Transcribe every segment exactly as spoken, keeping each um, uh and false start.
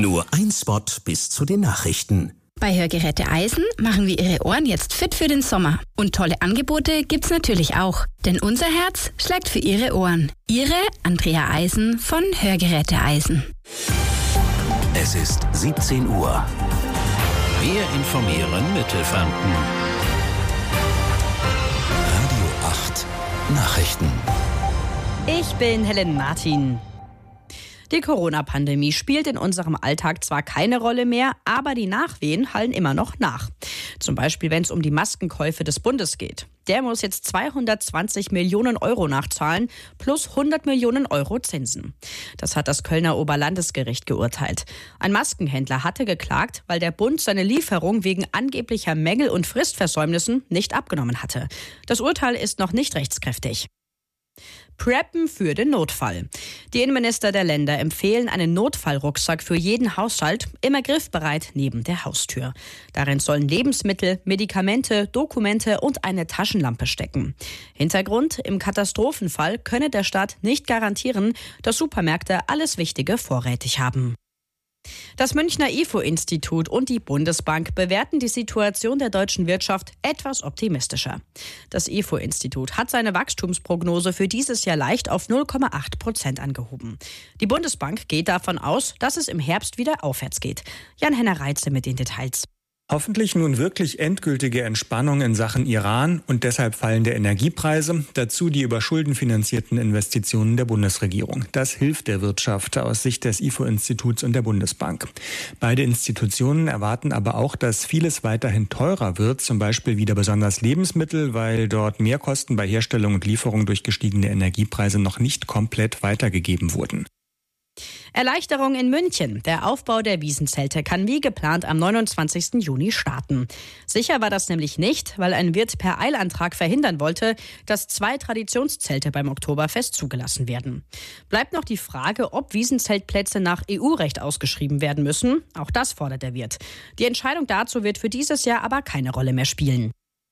Nur ein Spot bis zu den Nachrichten. Bei Hörgeräte Eisen machen wir Ihre Ohren jetzt fit für den Sommer. Und tolle Angebote gibt's natürlich auch. Denn unser Herz schlägt für Ihre Ohren. Ihre Andrea Eisen von Hörgeräte Eisen. Es ist siebzehn Uhr. Wir informieren Mittelfranken. Radio acht Nachrichten. Ich bin Helen Martin. Die Corona-Pandemie spielt in unserem Alltag zwar keine Rolle mehr, aber die Nachwehen hallen immer noch nach. Zum Beispiel, wenn es um die Maskenkäufe des Bundes geht. Der muss jetzt zweihundertzwanzig Millionen Euro nachzahlen, plus hundert Millionen Euro Zinsen. Das hat das Kölner Oberlandesgericht geurteilt. Ein Maskenhändler hatte geklagt, weil der Bund seine Lieferung wegen angeblicher Mängel und Fristversäumnissen nicht abgenommen hatte. Das Urteil ist noch nicht rechtskräftig. Preppen für den Notfall. Die Innenminister der Länder empfehlen einen Notfallrucksack für jeden Haushalt, immer griffbereit neben der Haustür. Darin sollen Lebensmittel, Medikamente, Dokumente und eine Taschenlampe stecken. Hintergrund: Im Katastrophenfall könne der Staat nicht garantieren, dass Supermärkte alles Wichtige vorrätig haben. Das Münchner I F O-Institut und die Bundesbank bewerten die Situation der deutschen Wirtschaft etwas optimistischer. Das I F O-Institut hat seine Wachstumsprognose für dieses Jahr leicht auf null Komma acht Prozent angehoben. Die Bundesbank geht davon aus, dass es im Herbst wieder aufwärts geht. Jan-Henner Reitze mit den Details. Hoffentlich nun wirklich endgültige Entspannung in Sachen Iran und deshalb fallende Energiepreise, dazu die über Schulden finanzierten Investitionen der Bundesregierung. Das hilft der Wirtschaft aus Sicht des I F O-Instituts und der Bundesbank. Beide Institutionen erwarten aber auch, dass vieles weiterhin teurer wird, zum Beispiel wieder besonders Lebensmittel, weil dort Mehrkosten bei Herstellung und Lieferung durch gestiegene Energiepreise noch nicht komplett weitergegeben wurden. Erleichterung in München. Der Aufbau der Wiesenzelte kann wie geplant am neunundzwanzigsten Juni starten. Sicher war das nämlich nicht, weil ein Wirt per Eilantrag verhindern wollte, dass zwei Traditionszelte beim Oktoberfest zugelassen werden. Bleibt noch die Frage, ob Wiesenzeltplätze nach E U-Recht ausgeschrieben werden müssen. Auch das fordert der Wirt. Die Entscheidung dazu wird für dieses Jahr aber keine Rolle mehr spielen.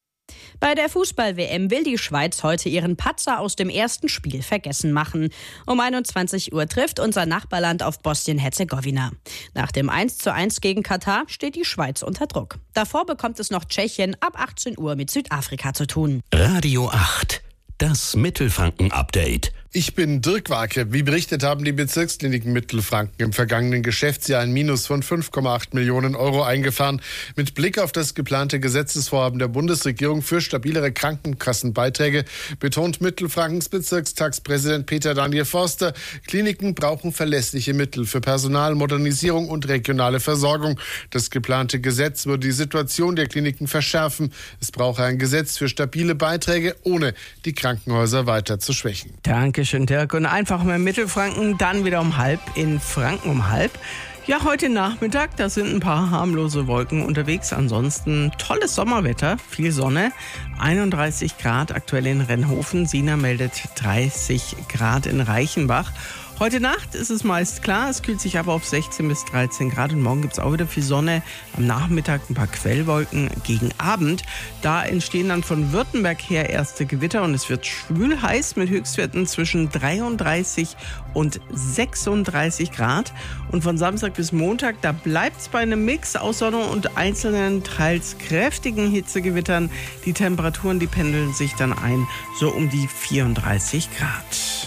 Bei der Fußball-W M will die Schweiz heute ihren Patzer aus dem ersten Spiel vergessen machen. Um einundzwanzig Uhr trifft unser Nachbarland auf Bosnien-Herzegowina. Nach dem eins zu eins gegen Katar steht die Schweiz unter Druck. Davor bekommt es noch Tschechien ab achtzehn Uhr mit Südafrika zu tun. Radio acht, das Mittelfranken-Update. Ich bin Dirk Warke. Wie berichtet, haben die Bezirkskliniken Mittelfranken im vergangenen Geschäftsjahr ein Minus von fünf Komma acht Millionen Euro eingefahren. Mit Blick auf das geplante Gesetzesvorhaben der Bundesregierung für stabilere Krankenkassenbeiträge betont Mittelfrankens Bezirkstagspräsident Peter Daniel Forster, Kliniken brauchen verlässliche Mittel für Personal, Modernisierung und regionale Versorgung. Das geplante Gesetz würde die Situation der Kliniken verschärfen. Es brauche ein Gesetz für stabile Beiträge, ohne die Krankenhäuser weiter zu schwächen. Danke. Schön, Dirk. Und einfach mal Mittelfranken, dann wieder um halb in Franken um halb. Ja, heute Nachmittag, da sind ein paar harmlose Wolken unterwegs. Ansonsten tolles Sommerwetter, viel Sonne, einunddreißig Grad aktuell in Rennhofen. Sina meldet dreißig Grad in Reichenbach. Heute Nacht ist es meist klar, es kühlt sich aber auf sechzehn bis dreizehn Grad und morgen gibt es auch wieder viel Sonne. Am Nachmittag ein paar Quellwolken gegen Abend. Da entstehen dann von Württemberg her erste Gewitter und es wird schwül heiß mit Höchstwerten zwischen dreiunddreißig und sechsunddreißig Grad. Und von Samstag bis Montag, da bleibt es bei einem Mix aus Sonne und einzelnen, teils kräftigen Hitzegewittern. Die Temperaturen, die pendeln sich dann ein, so um die vierunddreißig Grad.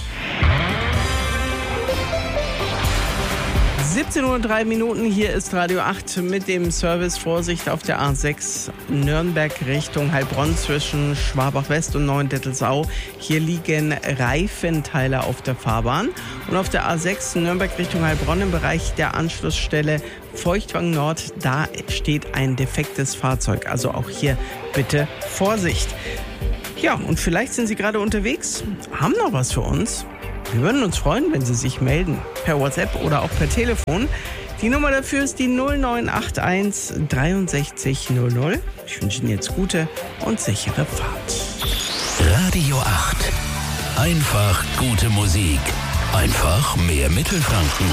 siebzehn Uhr drei Minuten, hier ist Radio acht mit dem Service. Vorsicht auf der A sechs Nürnberg Richtung Heilbronn zwischen Schwabach-West und Neuendettelsau. Hier liegen Reifenteile auf der Fahrbahn. Und auf der A sechs Nürnberg Richtung Heilbronn im Bereich der Anschlussstelle Feuchtwang Nord, da steht ein defektes Fahrzeug. Also auch hier bitte Vorsicht. Ja, und vielleicht sind Sie gerade unterwegs, haben noch was für uns. Wir würden uns freuen, wenn Sie sich melden, per WhatsApp oder auch per Telefon. Die Nummer dafür ist die null neun acht eins dreiundsechzig null null. Ich wünsche Ihnen jetzt gute und sichere Fahrt. Radio acht. Einfach gute Musik. Einfach mehr Mittelfranken.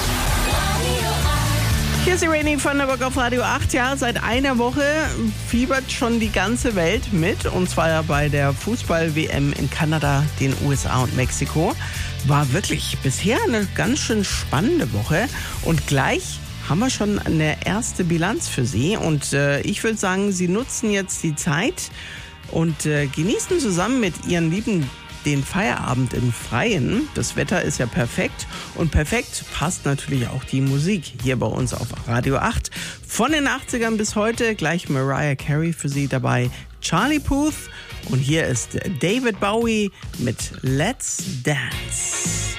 Hier ist Irene von der Bock auf Radio acht. Ja, seit einer Woche fiebert schon die ganze Welt mit. Und zwar ja bei der Fußball-W M in Kanada, den U S A und Mexiko. War wirklich bisher eine ganz schön spannende Woche. Und gleich haben wir schon eine erste Bilanz für Sie. Und äh, ich würde sagen, Sie nutzen jetzt die Zeit und äh, genießen zusammen mit Ihren Lieben den Feierabend im Freien. Das Wetter ist ja perfekt und perfekt passt natürlich auch die Musik hier bei uns auf Radio acht. Von den achtzigern bis heute gleich Mariah Carey für Sie dabei, Charlie Puth und hier ist David Bowie mit Let's Dance.